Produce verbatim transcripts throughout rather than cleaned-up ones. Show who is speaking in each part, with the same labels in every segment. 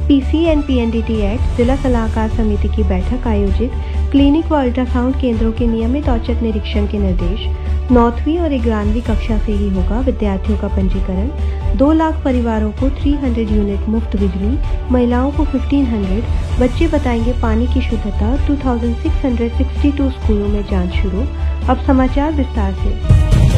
Speaker 1: PC and PNDT act जिला सलाहकार समिति की बैठक आयोजित, क्लिनिक व अल्ट्रासाउंड केंद्रों के नियमित औचक निरीक्षण के निर्देश। नौवीं और ग्यारहवीं कक्षा से ही होगा विद्यार्थियों का पंजीकरण। दो लाख परिवारों को तीन सौ यूनिट मुफ्त बिजली, महिलाओं को पंद्रह सौ। बच्चे बताएंगे पानी की शुद्धता। दो हज़ार छह सौ बासठ स्कूलों में जांच शुरू। अब समाचार विस्तार से।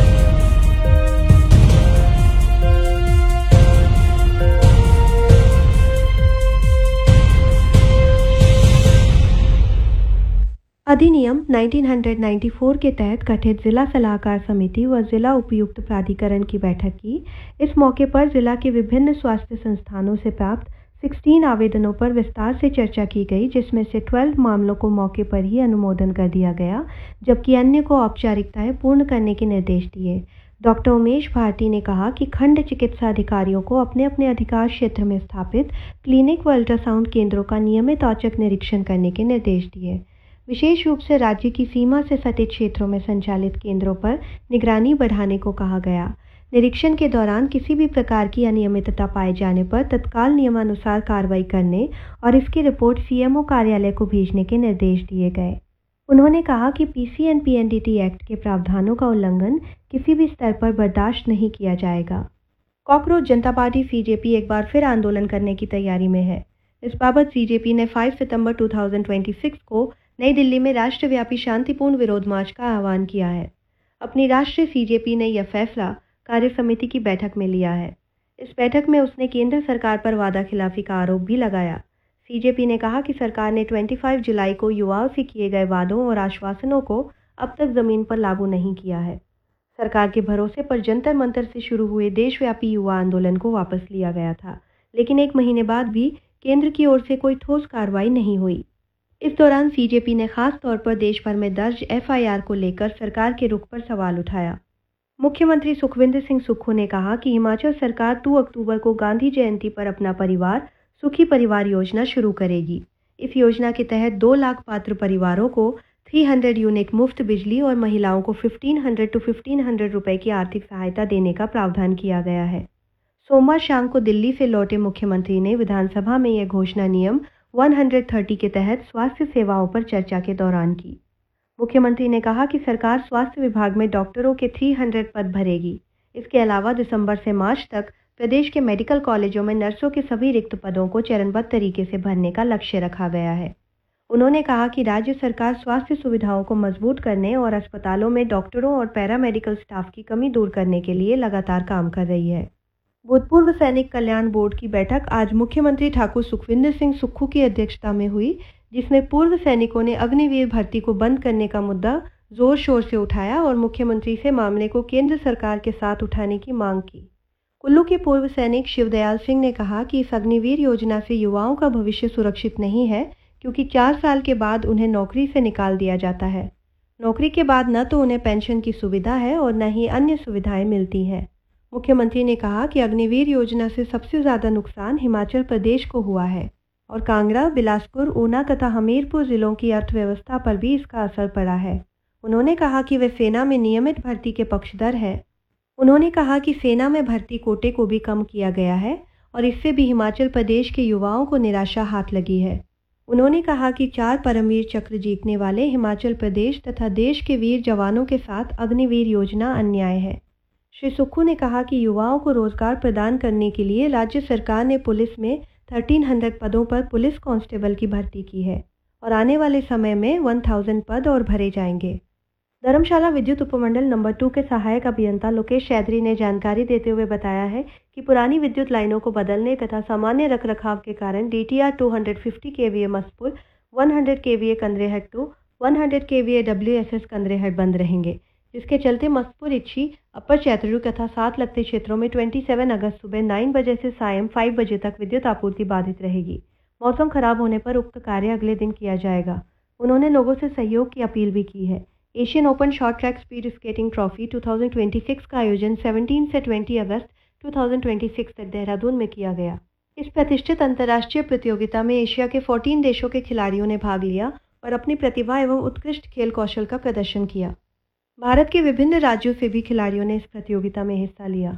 Speaker 1: अधिनियम उन्नीस सौ चौरानवे के तहत गठित जिला सलाहकार समिति व जिला उपयुक्त प्राधिकरण की बैठक की। इस मौके पर जिला के विभिन्न स्वास्थ्य संस्थानों से प्राप्त सोलह आवेदनों पर विस्तार से चर्चा की गई, जिसमें से बारह मामलों को मौके पर ही अनुमोदन कर दिया गया, जबकि अन्य को औपचारिकताएं पूर्ण करने के निर्देश दिए। डॉक्टर उमेश भारती ने कहा कि खंड चिकित्सा अधिकारियों को अपने अपने अधिकार क्षेत्र में स्थापित क्लिनिक व अल्ट्रासाउंड केंद्रों का नियमित औचक निरीक्षण करने के निर्देश दिए। विशेष रूप से राज्य की सीमा से सटे क्षेत्रों में संचालित केंद्रों पर निगरानी बढ़ाने को कहा गया। निरीक्षण के दौरान किसी भी प्रकार की अनियमितता पाए जाने पर तत्काल नियमानुसार कार्रवाई करने और इसकी रिपोर्ट सीएमओ कार्यालय को भेजने के निर्देश दिए गए। उन्होंने कहा कि पीसी एंड पीएनडीटी एक्ट के प्रावधानों का उल्लंघन किसी भी स्तर पर बर्दाश्त नहीं किया जाएगा। कॉकरोच जनता पार्टी सीजेपी एक बार फिर आंदोलन करने की तैयारी में है। इस बाबत सीजेपी ने पाँच सितंबर दो हज़ार छब्बीस को नई दिल्ली में राष्ट्रव्यापी शांतिपूर्ण विरोध मार्च का आह्वान किया है। अपनी राष्ट्रीय सीजेपी ने यह फैसला कार्य समिति की बैठक में लिया है। इस बैठक में उसने केंद्र सरकार पर वादा खिलाफी का आरोप भी लगाया। सीजेपी ने कहा कि सरकार ने पच्चीस जुलाई को युवाओं से किए गए वादों और आश्वासनों को अब तक जमीन पर लागू नहीं किया है। सरकार के भरोसे पर जंतर मंतर से शुरू हुए देशव्यापी युवा आंदोलन को वापस लिया गया था, लेकिन एक महीने बाद भी केंद्र की ओर से कोई ठोस कार्रवाई नहीं हुई। इस दौरान सीजेपी ने खास तौर पर देश भर में दर्ज एफआईआर को लेकर सरकार के रुख पर सवाल उठाया। मुख्यमंत्री सुखविंदर सिंह सुक्खू ने कहा कि हिमाचल सरकार दो अक्टूबर को गांधी जयंती पर अपना परिवार सुखी परिवार योजना शुरू करेगी। इस योजना के तहत दो लाख पात्र परिवारों को तीन सौ यूनिट मुफ्त बिजली और महिलाओं को पंद्रह सौ टू पंद्रह सौ रुपए की आर्थिक सहायता देने का प्रावधान किया गया है। सोमवार शाम को दिल्ली से लौटे मुख्यमंत्री ने विधानसभा में यह घोषणा नियम एक सौ तीस के तहत स्वास्थ्य सेवाओं पर चर्चा के दौरान की। मुख्यमंत्री ने कहा कि सरकार स्वास्थ्य विभाग में डॉक्टरों के तीन सौ पद भरेगी। इसके अलावा दिसंबर से मार्च तक प्रदेश के मेडिकल कॉलेजों में नर्सों के सभी रिक्त पदों को चरणबद्ध तरीके से भरने का लक्ष्य रखा गया है। उन्होंने कहा कि राज्य सरकार स्वास्थ्य सुविधाओं को मजबूत करने और अस्पतालों में डॉक्टरों और पैरामेडिकल स्टाफ की कमी दूर करने के लिए लगातार काम कर रही है। भूतपूर्व सैनिक कल्याण बोर्ड की बैठक आज मुख्यमंत्री ठाकुर सुखविंदर सिंह सुक्खू की अध्यक्षता में हुई, जिसमें पूर्व सैनिकों ने अग्निवीर भर्ती को बंद करने का मुद्दा जोर शोर से उठाया और मुख्यमंत्री से मामले को केंद्र सरकार के साथ उठाने की मांग की। कुल्लू के पूर्व सैनिक शिवदयाल सिंह ने कहा कि इस अग्निवीर योजना से युवाओं का भविष्य सुरक्षित नहीं है, क्योंकि चार साल के बाद उन्हें नौकरी से निकाल दिया जाता है। नौकरी के बाद न तो उन्हें पेंशन की सुविधा है और न ही अन्य सुविधाएं मिलती हैं। मुख्यमंत्री ने कहा कि अग्निवीर योजना से सबसे ज़्यादा नुकसान हिमाचल प्रदेश को हुआ है और कांगड़ा, बिलासपुर, ऊना तथा हमीरपुर जिलों की अर्थव्यवस्था पर भी इसका असर पड़ा है। उन्होंने कहा कि वे सेना में नियमित भर्ती के पक्षधर है। उन्होंने कहा कि सेना में भर्ती कोटे को भी कम किया गया है और इससे भी हिमाचल प्रदेश के युवाओं को निराशा हाथ लगी है। उन्होंने कहा कि चार परमवीर चक्र जीतने वाले हिमाचल प्रदेश तथा देश के वीर जवानों के साथ अग्निवीर योजना अन्याय है। श्री सुक्खू ने कहा कि युवाओं को रोजगार प्रदान करने के लिए राज्य सरकार ने पुलिस में तेरह सौ पदों पर पुलिस कांस्टेबल की भर्ती की है और आने वाले समय में एक हज़ार पद और भरे जाएंगे। धर्मशाला विद्युत उपमंडल नंबर दो के सहायक अभियंता लोकेश चौधरी ने जानकारी देते हुए बताया है कि पुरानी विद्युत लाइनों को बदलने तथा सामान्य रखरखाव के कारण डीटीआर दो सौ पचास केवीए मसपुर, सौ केवीए कंद्रेहट टू, सौ केवीए डब्ल्यूएसएस कंद्रेहट बंद रहेंगे, जिसके चलते मसपुर, इच्छी, अपर चैतरू तथा साथ लगते क्षेत्रों में सत्ताईस अगस्त सुबह नौ बजे से सायं पाँच बजे तक विद्युत आपूर्ति बाधित रहेगी। मौसम खराब होने पर उक्त कार्य अगले दिन किया जाएगा। उन्होंने लोगों से सहयोग की अपील भी की है। Asian open short track speed skating trophy दो हज़ार छब्बीस का आयोजन सत्रह से बीस अगस्त दो हज़ार छब्बीस तक देहरादून में किया गया। इस प्रतिष्ठित अंतर्राष्ट्रीय प्रतियोगिता में एशिया के चौदह देशों के खिलाड़ियों ने भाग लिया और अपनी प्रतिभा एवं उत्कृष्ट खेल कौशल का प्रदर्शन किया। भारत के विभिन्न राज्यों से भी खिलाड़ियों ने इस प्रतियोगिता में हिस्सा लिया।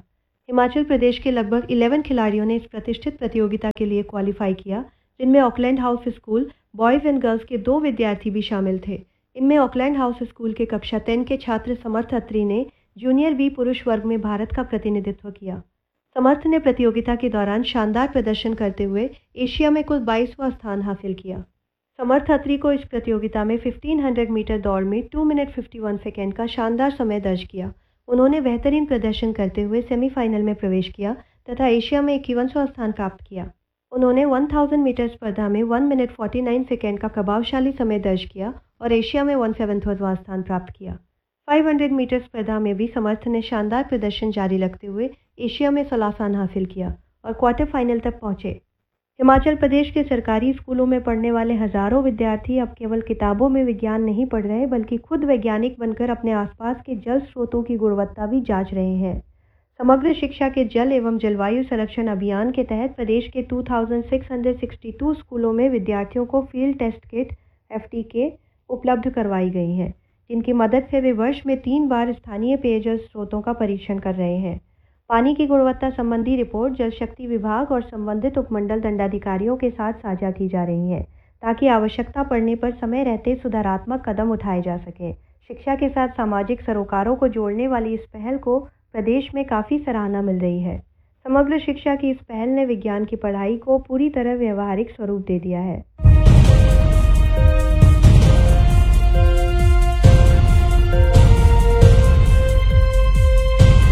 Speaker 1: हिमाचल प्रदेश के लगभग ग्यारह खिलाड़ियों ने इस प्रतिष्ठित प्रतियोगिता के लिए क्वालिफाई किया, जिनमें Auckland house school boys and girls के दो विद्यार्थी भी शामिल थे। इनमें ऑकलैंड हाउस स्कूल के कक्षा दस के छात्र समर्थ अत्री ने जूनियर बी पुरुष वर्ग में भारत का प्रतिनिधित्व किया। समर्थ ने प्रतियोगिता के दौरान शानदार प्रदर्शन करते हुए एशिया में कुल बाईसवां स्थान हासिल किया। समर्थ अत्री को इस प्रतियोगिता में पंद्रह सौ मीटर दौड़ में दो मिनट इक्यावन सेकेंड का शानदार समय दर्ज किया। उन्होंने बेहतरीन प्रदर्शन करते हुए सेमीफाइनल में प्रवेश किया तथा एशिया में इक्यावनवां स्थान प्राप्त किया। उन्होंने एक हज़ार मीटर स्पर्धा में एक मिनट उनचास सेकेंड का प्रभावशाली समय दर्ज किया और एशिया में सत्तावनवां स्थान प्राप्त किया। पाँच सौ मीटर स्पर्धा में भी समर्थ ने शानदार प्रदर्शन जारी रखते हुए एशिया में सोलह स्थान हासिल किया और क्वार्टर फाइनल तक पहुंचे। हिमाचल प्रदेश के सरकारी स्कूलों में पढ़ने वाले हजारों विद्यार्थी अब केवल किताबों में विज्ञान नहीं पढ़ रहे, बल्कि खुद वैज्ञानिक बनकर अपने आसपास के जल स्रोतों की गुणवत्ता भी जांच रहे हैं। समग्र शिक्षा के जल एवं जलवायु संरक्षण अभियान के तहत प्रदेश के छब्बीस सौ बासठ स्कूलों में विद्यार्थियों को field test kit F T के उपलब्ध करवाई गई हैं, जिनकी मदद से वे वर्ष में तीन बार स्थानीय पेयजल स्रोतों का परीक्षण कर रहे हैं। पानी की गुणवत्ता संबंधी रिपोर्ट जल शक्ति विभाग और संबंधित उपमंडल दंडाधिकारियों के साथ साझा की जा रही है, ताकि आवश्यकता पड़ने पर समय रहते सुधारात्मक कदम उठाए जा सकें। शिक्षा के साथ सामाजिक सरोकारों को जोड़ने वाली इस पहल को प्रदेश में काफ़ी सराहना मिल रही है। समग्र शिक्षा की इस पहल ने विज्ञान की पढ़ाई को पूरी तरह व्यवहारिक स्वरूप दे दिया है।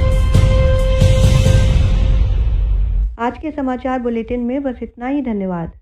Speaker 1: आज के समाचार बुलेटिन में बस इतना ही। धन्यवाद।